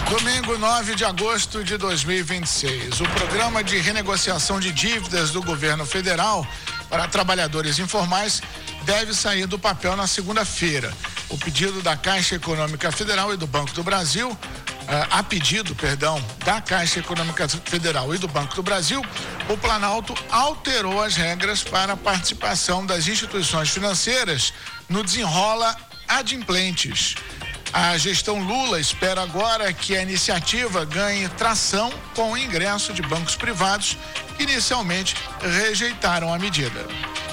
Domingo 9 de agosto de 2026. O programa de renegociação de dívidas do governo federal para trabalhadores informais deve sair do papel na segunda-feira. O pedido da Caixa Econômica Federal e do Banco do Brasil, a pedido da Caixa Econômica Federal e do Banco do Brasil, o Planalto alterou as regras para a participação das instituições financeiras no desenrola adimplentes. A gestão Lula espera agora que a iniciativa ganhe tração com o ingresso de bancos privados que inicialmente rejeitaram a medida.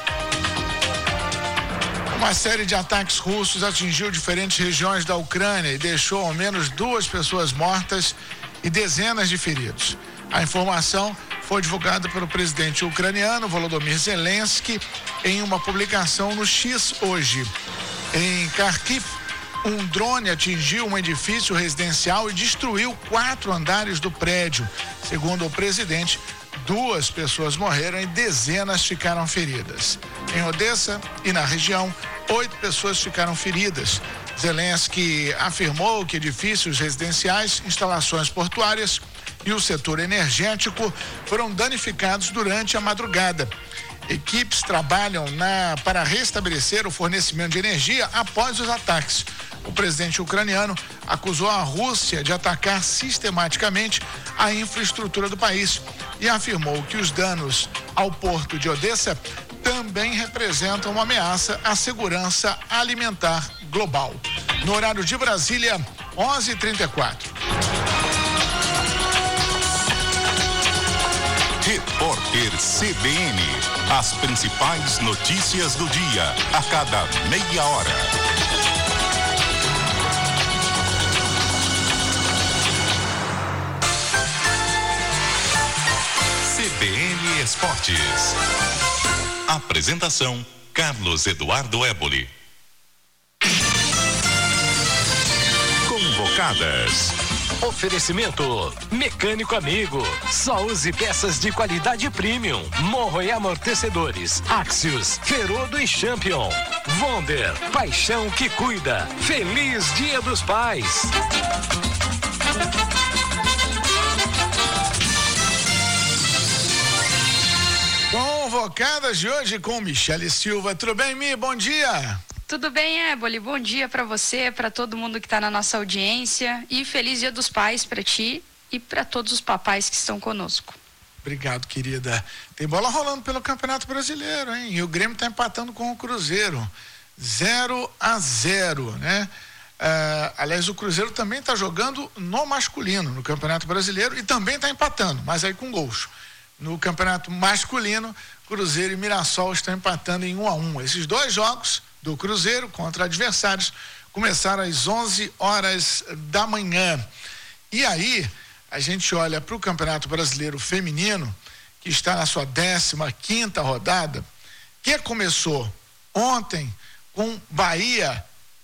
Uma série de ataques russos atingiu diferentes regiões da Ucrânia e deixou ao menos 2 pessoas mortas e dezenas de feridos. A informação foi divulgada pelo presidente ucraniano Volodymyr Zelensky em uma publicação no X hoje. Em Kharkiv, um drone atingiu um edifício residencial e destruiu 4 andares do prédio. Segundo o presidente, 2 pessoas morreram e dezenas ficaram feridas. Em Odessa e na região, 8 pessoas ficaram feridas. Zelensky afirmou que edifícios residenciais, instalações portuárias e o setor energético foram danificados durante a madrugada. Equipes trabalham para restabelecer o fornecimento de energia após os ataques. O presidente ucraniano acusou a Rússia de atacar sistematicamente a infraestrutura do país e afirmou que os danos ao porto de Odessa também representam uma ameaça à segurança alimentar global. No horário de Brasília, 11h34. Repórter CBN. As principais notícias do dia, a cada meia hora. CBN Esportes. Apresentação: Carlos Eduardo Éboli. Convocadas. Oferecimento Mecânico Amigo. Só use peças de qualidade premium. Morro e amortecedores. Axios, Ferodo e Champion. Wonder, paixão que cuida. Feliz Dia dos Pais. Convocadas de hoje com Michele Silva. Tudo bem, Mi? Bom dia. Tudo bem, Éboli? Bom dia para você, para todo mundo que está na nossa audiência e feliz Dia dos Pais para ti e para todos os papais que estão conosco. Obrigado, querida. Tem bola rolando pelo Campeonato Brasileiro, hein? E o Grêmio está empatando com o Cruzeiro, 0-0, né? Aliás, o Cruzeiro também está jogando no masculino no Campeonato Brasileiro e também está empatando, mas aí com gols. No Campeonato Masculino, Cruzeiro e Mirassol estão empatando em 1-1. Esses 2 jogos do Cruzeiro contra adversários começaram às 11 horas da manhã. E aí, a gente olha para o Campeonato Brasileiro Feminino, que está na sua 15ª rodada, que começou ontem com Bahia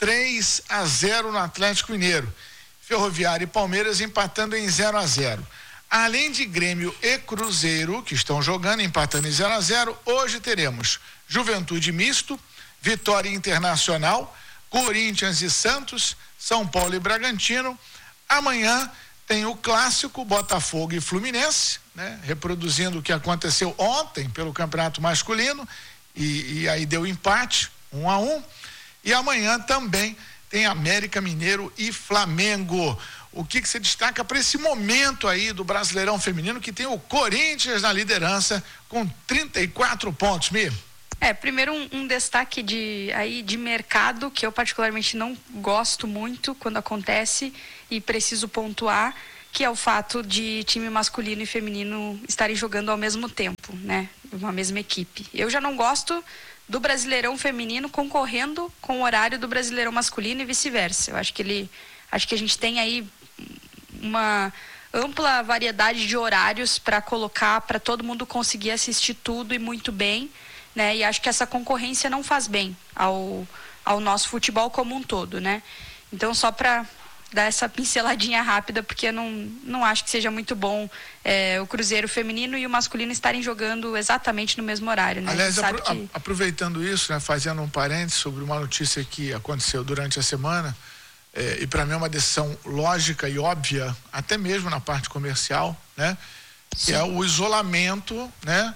3-0 no Atlético Mineiro. Ferroviária e Palmeiras empatando em 0-0. Além de Grêmio e Cruzeiro, que estão jogando, empatando em 0-0, hoje teremos Juventude Misto, Vitória Internacional, Corinthians e Santos, São Paulo e Bragantino. Amanhã tem o clássico Botafogo e Fluminense, né? Reproduzindo o que aconteceu ontem pelo Campeonato Masculino e aí deu empate, 1-1. E amanhã também tem América Mineiro e Flamengo. O que você destaca para esse momento aí do Brasileirão Feminino, que tem o Corinthians na liderança com 34 pontos, Mi? Primeiro um destaque de mercado que eu particularmente não gosto muito quando acontece e preciso pontuar, que é o fato de time masculino e feminino estarem jogando ao mesmo tempo, né? Uma mesma equipe. Eu já não gosto do Brasileirão Feminino concorrendo com o horário do Brasileirão Masculino e vice-versa. Eu acho que a gente tem aí uma ampla variedade de horários para colocar, para todo mundo conseguir assistir tudo e muito bem, né? E acho que essa concorrência não faz bem ao nosso futebol como um todo, né? Então, só para dar essa pinceladinha rápida, porque eu não acho que seja muito bom o Cruzeiro feminino e o masculino estarem jogando exatamente no mesmo horário, né? Aliás, aproveitando isso, né, fazendo um parênteses sobre uma notícia que aconteceu durante a semana, e para mim é uma decisão lógica e óbvia, até mesmo na parte comercial, né? Que é o isolamento, né?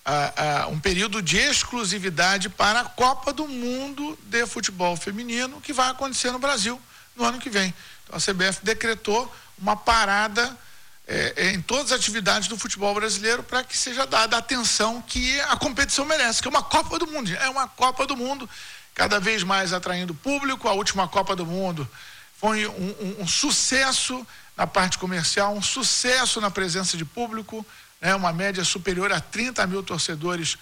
Um período de exclusividade para a Copa do Mundo de futebol feminino que vai acontecer no Brasil no ano que vem. Então a CBF decretou uma parada em todas as atividades do futebol brasileiro para que seja dada a atenção que a competição merece, que é uma Copa do Mundo. É uma Copa do Mundo, cada vez mais atraindo público. A última Copa do Mundo foi um sucesso na parte comercial, um sucesso na presença de público, né? Uma média superior a 30 mil torcedores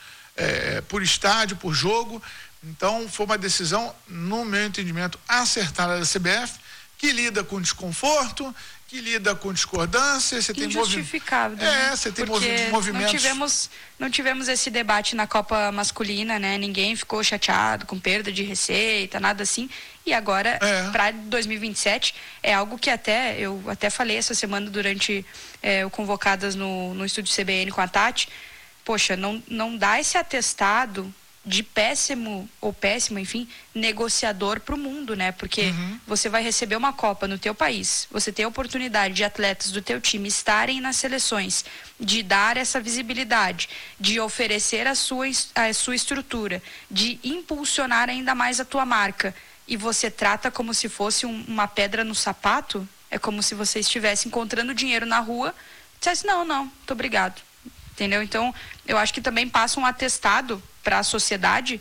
por estádio, por jogo. Então foi uma decisão, no meu entendimento, acertada da CBF, que lida com desconforto, que lida com discordância, você tem injustificável. Você tem movimentos. Não tivemos esse debate na Copa masculina, né? Ninguém ficou chateado com perda de receita, nada assim. E agora, para 2027, é algo que eu até falei essa semana durante o Convocadas no estúdio CBN com a Tati. Poxa, não dá esse atestado de péssimo, enfim, negociador para o mundo, né? Porque você vai receber uma Copa no teu país, você tem a oportunidade de atletas do teu time estarem nas seleções, de dar essa visibilidade, de oferecer a sua estrutura, de impulsionar ainda mais a tua marca, e você trata como se fosse uma pedra no sapato. É como se você estivesse encontrando dinheiro na rua e dissesse, não, muito obrigado. Entendeu? Então, eu acho que também passa um atestado para a sociedade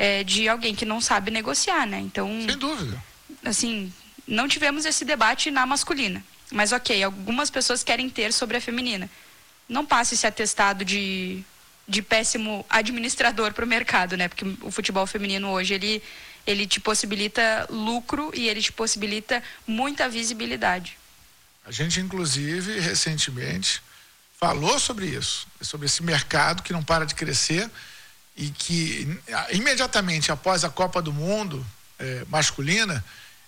de alguém que não sabe negociar, né? Então, sem dúvida. Assim, não tivemos esse debate na masculina, mas ok, algumas pessoas querem ter sobre a feminina. Não passe esse atestado de péssimo administrador para o mercado, né? Porque o futebol feminino hoje, ele te possibilita lucro e ele te possibilita muita visibilidade. A gente, inclusive, recentemente falou sobre isso, sobre esse mercado que não para de crescer e que imediatamente após a Copa do Mundo masculina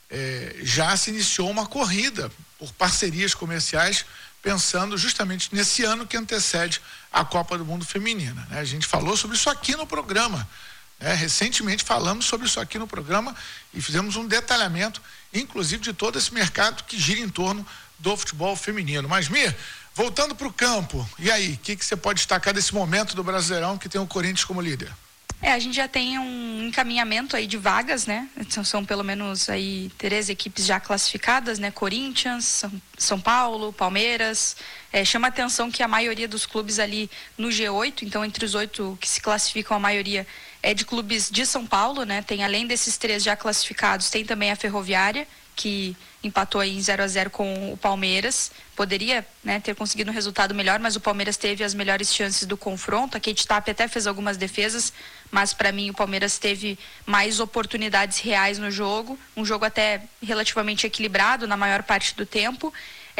já se iniciou uma corrida por parcerias comerciais, pensando justamente nesse ano que antecede a Copa do Mundo feminina, né? A gente falou sobre isso aqui no programa, né? Recentemente falamos sobre isso aqui no programa e fizemos um detalhamento, inclusive de todo esse mercado que gira em torno do futebol feminino. Mas, Mir, voltando para o campo, e aí, o que você pode destacar desse momento do Brasileirão que tem o Corinthians como líder? A gente já tem um encaminhamento aí de vagas, né? São pelo menos aí 3 equipes já classificadas, né? Corinthians, São Paulo, Palmeiras. Chama a atenção que a maioria dos clubes ali no G8, então entre os 8 que se classificam, a maioria é de clubes de São Paulo, né? Tem, além desses 3 já classificados, tem também a Ferroviária, que empatou aí em 0-0 com o Palmeiras. Poderia, né, ter conseguido um resultado melhor, mas o Palmeiras teve as melhores chances do confronto. A Kate Tapia até fez algumas defesas, mas para mim o Palmeiras teve mais oportunidades reais no jogo. Um jogo até relativamente equilibrado na maior parte do tempo.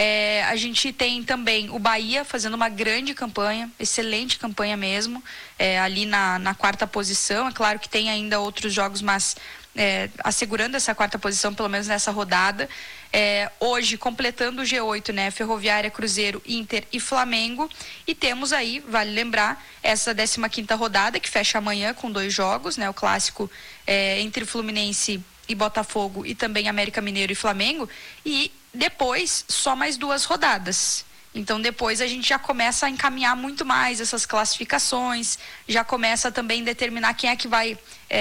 A gente tem também o Bahia fazendo uma grande campanha, excelente campanha mesmo, ali na 4ª posição. É claro que tem ainda outros jogos, mas assegurando essa 4ª posição, pelo menos nessa rodada. Hoje, completando o G8, né? Ferroviária, Cruzeiro, Inter e Flamengo. E temos aí, vale lembrar, essa 15ª rodada, que fecha amanhã com 2 jogos, né? O clássico entre Fluminense e Botafogo, e também América Mineiro e Flamengo. E depois, só mais 2 rodadas. Então, depois a gente já começa a encaminhar muito mais essas classificações, já começa também a determinar quem é que vai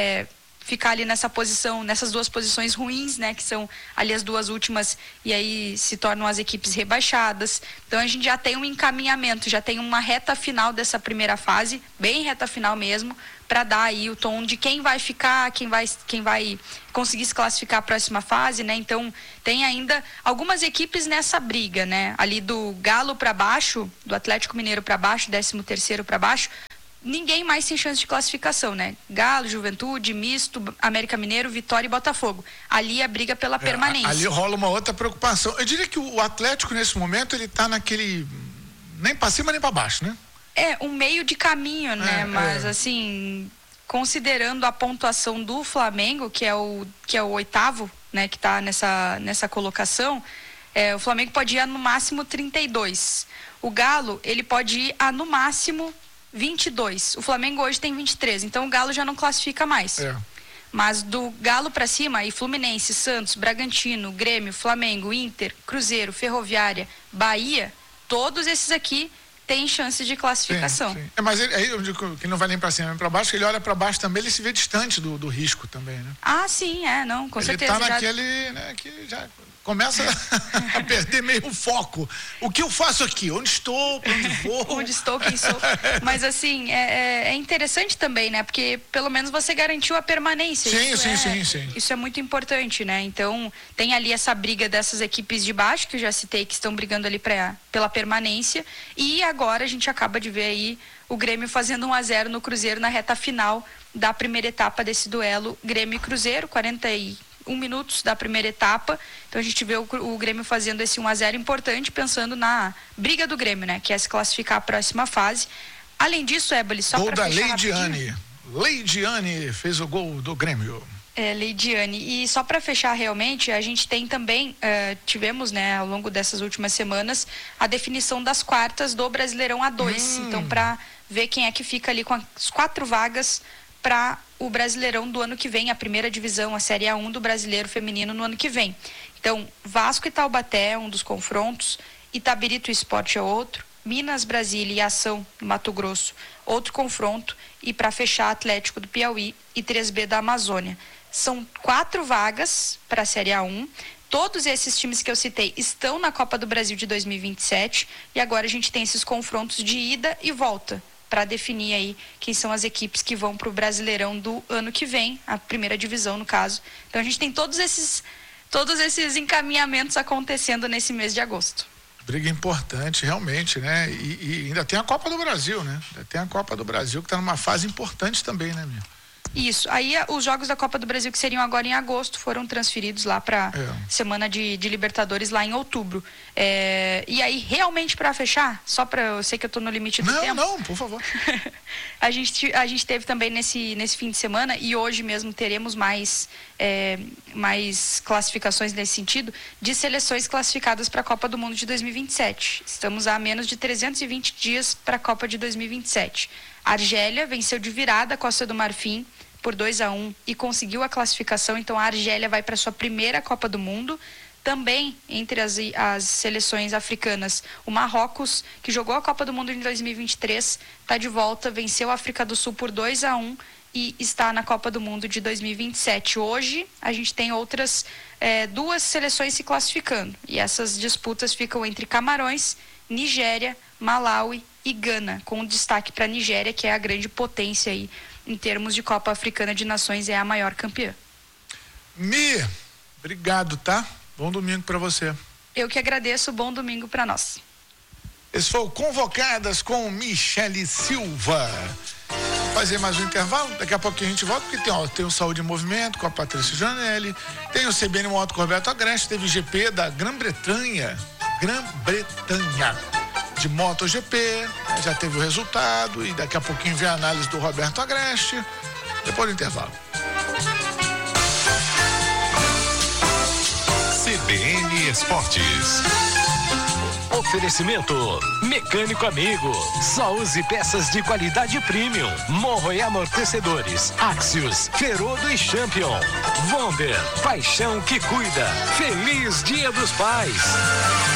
ficar ali nessa posição, nessas 2 posições ruins, né, que são ali as 2 últimas, e aí se tornam as equipes rebaixadas. Então a gente já tem um encaminhamento, já tem uma reta final dessa primeira fase, bem reta final mesmo, para dar aí o tom de quem vai ficar, quem vai conseguir se classificar à próxima fase, né? Então tem ainda algumas equipes nessa briga, né? Ali do Galo para baixo, do Atlético Mineiro para baixo, 13º para baixo, ninguém mais tem chance de classificação, né? Galo, Juventude, Misto, América Mineiro, Vitória e Botafogo. Ali a briga pela permanência. Ali rola uma outra preocupação. Eu diria que o Atlético, nesse momento, ele tá naquele... nem para cima nem para baixo, né? Um meio de caminho, né? Mas, assim, considerando a pontuação do Flamengo, que é o 8º, né? Que tá nessa colocação, o Flamengo pode ir a, no máximo, 32. O Galo, ele pode ir a, no máximo, 22. O Flamengo hoje tem 23, então o Galo já não classifica mais. Mas do Galo para cima, aí Fluminense, Santos, Bragantino, Grêmio, Flamengo, Inter, Cruzeiro, Ferroviária, Bahia, todos esses aqui têm chances de classificação. Sim. Mas aí eu digo que não vai nem para cima nem para baixo, que ele olha para baixo também, ele se vê distante do risco também, né? Ah, sim, não, com certeza. Ele tá naquele, né, que já começa a perder meio o foco. O que eu faço aqui? Onde estou? Para onde vou? Onde estou? Quem sou? Mas assim, é interessante também, né? Porque pelo menos você garantiu a permanência. Sim. Isso é muito importante, né? Então, tem ali essa briga dessas equipes de baixo, que eu já citei, que estão brigando ali pela permanência. E agora a gente acaba de ver aí o Grêmio fazendo 1-0 no Cruzeiro na reta final da primeira etapa desse duelo Grêmio e Cruzeiro, 41 minutos da primeira etapa. Então a gente vê o Grêmio fazendo esse 1-0 importante, pensando na briga do Grêmio, né? Que é se classificar à próxima fase. Além disso, Éboli, só para fechar Leidiane. Leidiane fez o gol do Grêmio. Leidiane. E só para fechar realmente, a gente tem também, tivemos, né, ao longo dessas últimas semanas, a definição das quartas do Brasileirão A2. Então, para ver quem é que fica ali com as 4 vagas para o Brasileirão do ano que vem, a primeira divisão, a Série A1 do Brasileiro Feminino no ano que vem. Então, Vasco e Taubaté é um dos confrontos, Itabirito Sport é outro, Minas, Brasília e Ação, no Mato Grosso, outro confronto, e para fechar, Atlético do Piauí e 3B da Amazônia. São 4 vagas para a Série A1. Todos esses times que eu citei estão na Copa do Brasil de 2027 e agora a gente tem esses confrontos de ida e volta para definir aí quem são as equipes que vão para o Brasileirão do ano que vem, a primeira divisão no caso. Então a gente tem todos esses encaminhamentos acontecendo nesse mês de agosto. Briga importante, realmente, né? E ainda tem a Copa do Brasil, né? Ainda tem a Copa do Brasil que está numa fase importante também, né, meu? Isso. Aí os jogos da Copa do Brasil, que seriam agora em agosto, foram transferidos lá para semana de Libertadores lá em outubro. E aí, realmente, para fechar, só para eu sei que eu estou no limite do tempo. Não, por favor. a gente teve também nesse fim de semana, e hoje mesmo teremos mais classificações nesse sentido, de seleções classificadas para a Copa do Mundo de 2027. Estamos a menos de 320 dias para a Copa de 2027. A Argélia venceu de virada a Costa do Marfim por 2-1 e conseguiu a classificação. Então a Argélia vai para sua primeira Copa do Mundo. Também entre as seleções africanas, o Marrocos, que jogou a Copa do Mundo em 2023, está de volta, venceu a África do Sul por 2-1 e está na Copa do Mundo de 2027. Hoje a gente tem outras 2 seleções se classificando, e essas disputas ficam entre Camarões, Nigéria, Malawi e Gana, com destaque para a Nigéria, que é a grande potência aí em termos de Copa Africana de Nações, é a maior campeã. Mi, obrigado, tá? Bom domingo para você. Eu que agradeço, bom domingo para nós. Esse foi o Convocadas com Michele Silva. Vou fazer mais um intervalo, daqui a pouquinho a gente volta, porque tem o Saúde em Movimento com a Patrícia Janelli, tem o CBN Moto com o Roberto Agreste, teve GP da Grã-Bretanha, de MotoGP, já teve o resultado e daqui a pouquinho vem a análise do Roberto Agreste, depois do intervalo. CBN Esportes. Oferecimento Mecânico Amigo. Só use peças de qualidade premium. Morro e amortecedores. Axios, Ferodo e Champion. Wonder, paixão que cuida. Feliz Dia dos Pais.